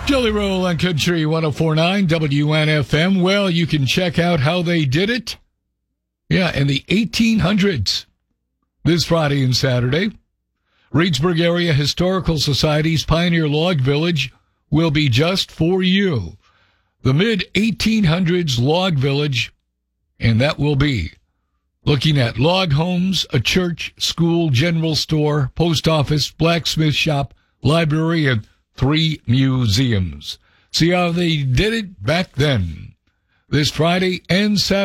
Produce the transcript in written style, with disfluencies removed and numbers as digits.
Jelly Roll on Country 104.9 WNFM. Well, you can check out how they did it. Yeah, in the 1800s. This Friday and Saturday, Reedsburg Area Historical Society's Pioneer Log Village will be just for you. The mid-1800s log village, and that will be looking at log homes, a church, school, general store, post office, blacksmith shop, library, and 3 museums. See how they did it back then. This Friday and Saturday.